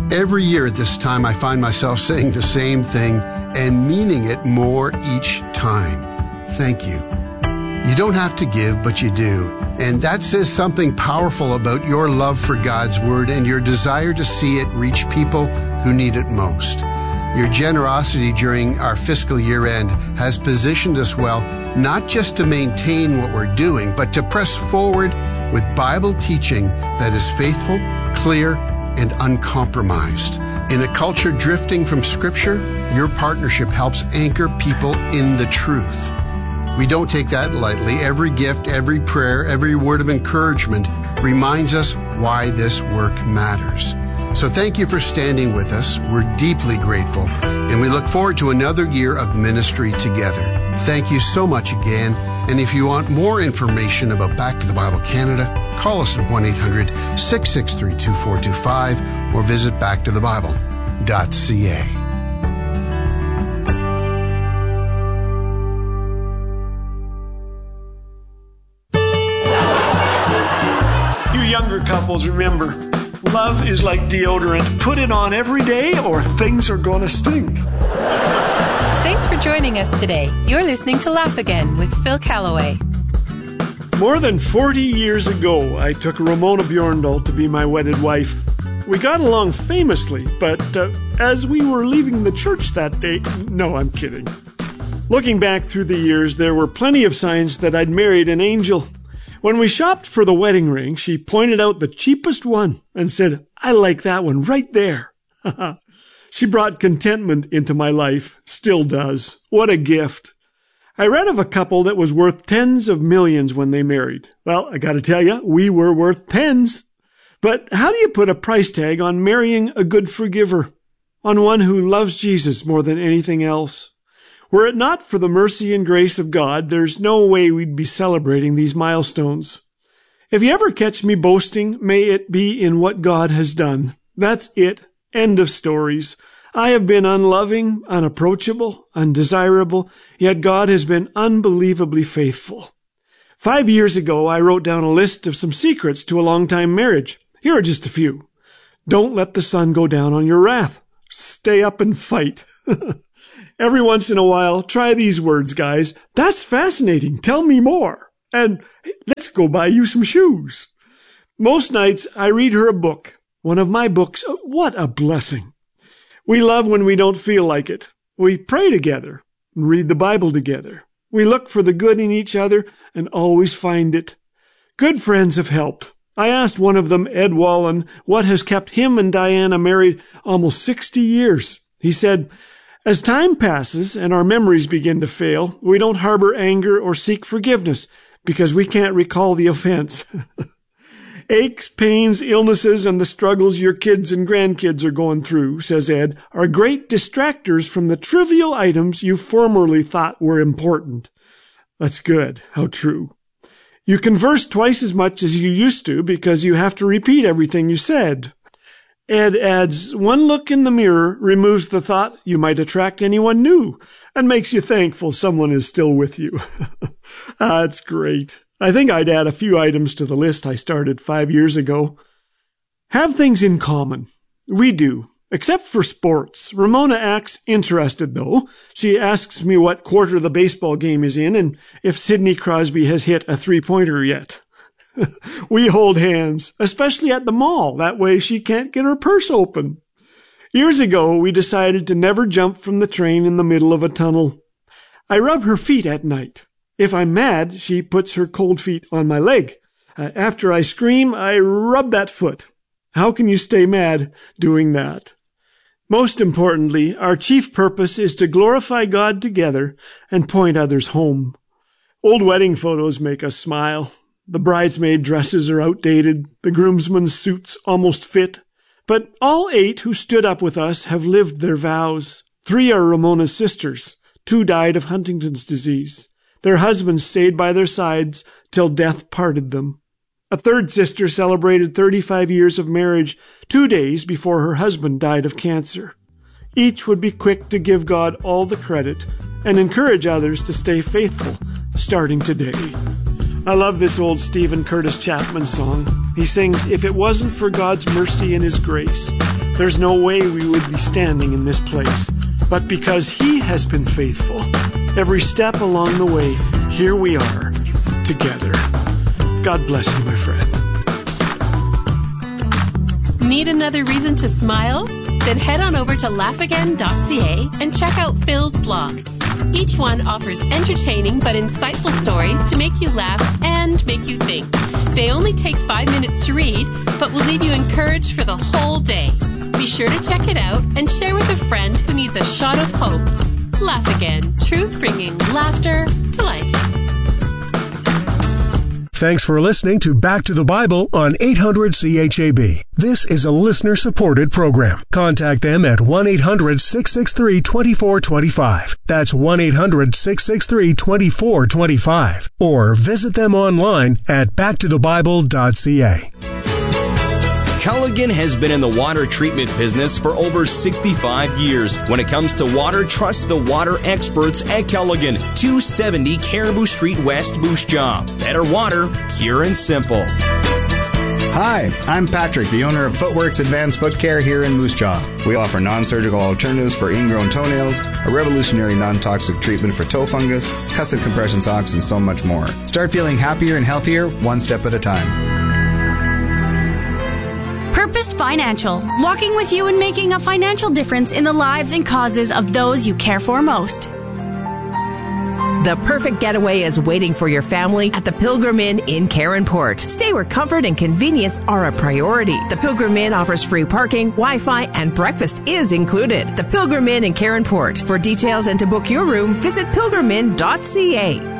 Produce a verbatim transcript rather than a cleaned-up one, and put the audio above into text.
Every year at this time, I find myself saying the same thing and meaning it more each time. Thank you. You don't have to give, but you do. And that says something powerful about your love for God's Word and your desire to see it reach people who need it most. Your generosity during our fiscal year end has positioned us well, not just to maintain what we're doing, but to press forward with Bible teaching that is faithful, clear, and uncompromised. In a culture drifting from Scripture, your partnership helps anchor people in the truth. We don't take that lightly. Every gift, every prayer, every word of encouragement reminds us why this work matters. So thank you for standing with us. We're deeply grateful, and we look forward to another year of ministry together. Thank you so much again. And if you want more information about Back to the Bible Canada, call us at one eight hundred six six three two four two five or visit back to the bible dot c a. You younger couples, remember, love is like deodorant. Put it on every day or things are going to stink. Thanks for joining us today. You're listening to Laugh Again with Phil Callaway. More than forty years ago, I took Ramona Bjorndal to be my wedded wife. We got along famously, but uh, as we were leaving the church that day, no, I'm kidding. Looking back through the years, there were plenty of signs that I'd married an angel. When we shopped for the wedding ring, she pointed out the cheapest one and said, "I like that one right there." She brought contentment into my life, still does. What a gift. I read of a couple that was worth tens of millions when they married. Well, I gotta tell you, we were worth tens. But how do you put a price tag on marrying a good forgiver? On one who loves Jesus more than anything else? Were it not for the mercy and grace of God, there's no way we'd be celebrating these milestones. If you ever catch me boasting, may it be in what God has done. That's it. End of stories. I have been unloving, unapproachable, undesirable, yet God has been unbelievably faithful. Five years ago, I wrote down a list of some secrets to a long-time marriage. Here are just a few. Don't let the sun go down on your wrath. Stay up and fight. Every once in a while, try these words, guys. That's fascinating. Tell me more. And hey, let's go buy you some shoes. Most nights, I read her a book. One of my books. What a blessing. We love when we don't feel like it. We pray together and read the Bible together. We look for the good in each other and always find it. Good friends have helped. I asked one of them, Ed Wallen, what has kept him and Diana married almost sixty years. He said, as time passes and our memories begin to fail, we don't harbor anger or seek forgiveness because we can't recall the offense. Aches, pains, illnesses, and the struggles your kids and grandkids are going through, says Ed, are great distractors from the trivial items you formerly thought were important. That's good. How true. You converse twice as much as you used to because you have to repeat everything you said. Ed adds, one look in the mirror removes the thought you might attract anyone new and makes you thankful someone is still with you. That's great. I think I'd add a few items to the list I started five years ago. Have things in common. We do, except for sports. Ramona acts interested, though. She asks me what quarter the baseball game is in and if Sidney Crosby has hit a three-pointer yet. We hold hands, especially at the mall. That way she can't get her purse open. Years ago, we decided to never jump from the train in the middle of a tunnel. I rub her feet at night. If I'm mad, she puts her cold feet on my leg. Uh, after I scream, I rub that foot. How can you stay mad doing that? Most importantly, our chief purpose is to glorify God together and point others home. Old wedding photos make us smile. The bridesmaid dresses are outdated. The groomsmen's suits almost fit. But all eight who stood up with us have lived their vows. Three are Ramona's sisters. Two died of Huntington's disease. Their husbands stayed by their sides till death parted them. A third sister celebrated thirty-five years of marriage two days before her husband died of cancer. Each would be quick to give God all the credit and encourage others to stay faithful, starting today. I love this old Stephen Curtis Chapman song. He sings, if it wasn't for God's mercy and His grace, there's no way we would be standing in this place. But because He has been faithful, every step along the way, here we are, together. God bless you, my friend. Need another reason to smile? Then head on over to laugh again dot c a and check out Phil's blog. Each one offers entertaining but insightful stories to make you laugh and make you think. They only take five minutes to read, but will leave you encouraged for the whole day. Be sure to check it out and share with a friend who needs a shot of hope. Laugh Again, truth bringing laughter to life. Thanks for listening to Back to the Bible on eight hundred C H A B. This is a listener-supported program. Contact them at one eight hundred six six three two four two five. That's one eight hundred six six three two four two five. Or visit them online at back to the bible dot c a. Culligan has been in the water treatment business for over sixty-five years. When it comes to water, trust the water experts at Culligan. two seventy Caribou Street West, Moose Jaw. Better water, pure and simple. Hi, I'm Patrick, the owner of Footworks Advanced Foot Care here in Moose Jaw. We offer non-surgical alternatives for ingrown toenails, a revolutionary non-toxic treatment for toe fungus, custom compression socks, and so much more. Start feeling happier and healthier one step at a time. Purposed Financial, walking with you and making a financial difference in the lives and causes of those you care for most. The perfect getaway is waiting for your family at the Pilgrim Inn in Caronport. Stay where comfort and convenience are a priority. The Pilgrim Inn offers free parking, Wi-Fi, and breakfast is included. The Pilgrim Inn in Caronport. For details and to book your room, visit pilgrim inn dot c a.